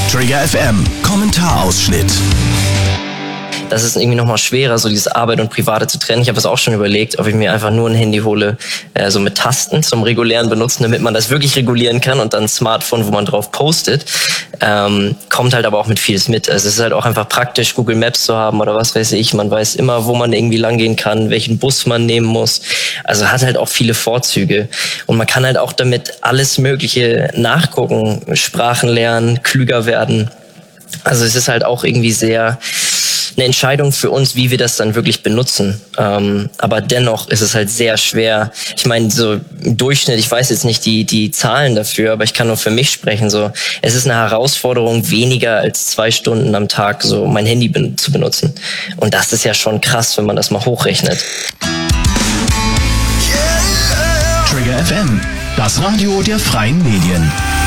Trigger FM Kommentarausschnitt. Das ist irgendwie nochmal schwerer, so dieses Arbeit und Private zu trennen. Ich habe es auch schon überlegt, ob ich mir einfach nur ein Handy hole, so mit Tasten zum regulären Benutzen, damit man das wirklich regulieren kann, und dann ein Smartphone, wo man drauf postet. Kommt halt aber auch mit vieles mit. Also es ist halt auch einfach praktisch, Google Maps zu haben oder was weiß ich. Man weiß immer, wo man irgendwie langgehen kann, welchen Bus man nehmen muss. Also hat halt auch viele Vorzüge. Und man kann halt auch damit alles Mögliche nachgucken, Sprachen lernen, klüger werden. Also es ist halt auch irgendwie sehr eine Entscheidung für uns, wie wir das dann wirklich benutzen. Aber dennoch ist es halt sehr schwer. Ich meine, so im Durchschnitt, ich weiß jetzt nicht die Zahlen dafür, aber ich kann nur für mich sprechen. So, es ist eine Herausforderung, weniger als 2 Stunden am Tag so mein Handy zu benutzen. Und das ist ja schon krass, wenn man das mal hochrechnet. Trigger FM, das Radio der freien Medien.